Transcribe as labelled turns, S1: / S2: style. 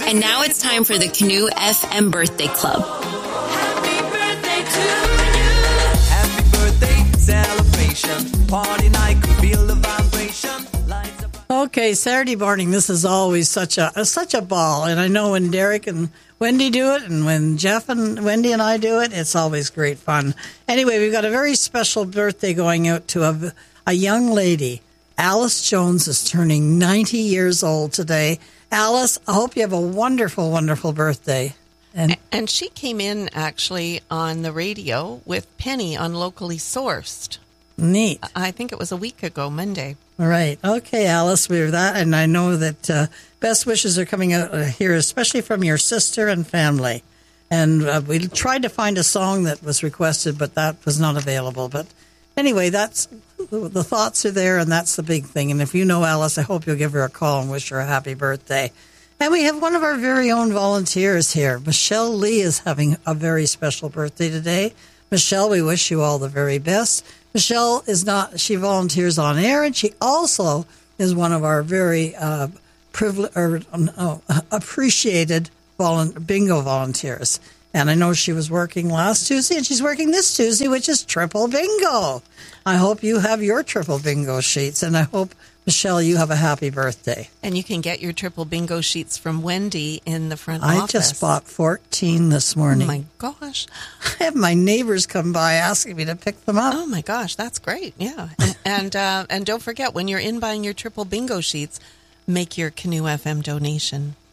S1: And now it's time for the Canoe FM Birthday Club.
S2: Happy birthday to you. Happy birthday celebration. Party night, feel the vibration. Lights up.
S3: Okay, Saturday morning, this is always such a ball. And I know when Derek and Wendy do it, and when Jeff and Wendy and I do it, it's always great fun. Anyway, we've got a very special birthday going out to a young lady. Alice Jones is turning 90 years old today. Alice, I hope you have a wonderful, wonderful birthday.
S4: And she came in, actually, on the radio with Penny on Locally Sourced.
S3: Neat.
S4: I think it was a week ago, Monday.
S3: All right. Okay, Alice, we have that. And I know that best wishes are coming out here, especially from your sister and family. And we tried to find a song that was requested, but that was not available. But anyway, that's the thoughts are there, and that's the big thing. And if you know Alice, I hope you'll give her a call and wish her a happy birthday. And we have one of our very own volunteers here. Michelle Lee is having a very special birthday today. Michelle, we wish you all the very best. Michelle she volunteers on air, and she also is one of our very appreciated bingo volunteers. And I know she was working last Tuesday, and she's working this Tuesday, which is triple bingo. I hope you have your triple bingo sheets, and I hope, Michelle, you have a happy birthday.
S4: And you can get your triple bingo sheets from Wendy in the front office.
S3: I just bought 14 this morning.
S4: Oh, my gosh.
S3: I have my neighbors come by asking me to pick them up.
S4: Oh, my gosh. That's great. Yeah. And don't forget, when you're in buying your triple bingo sheets, make your Canoe FM donation.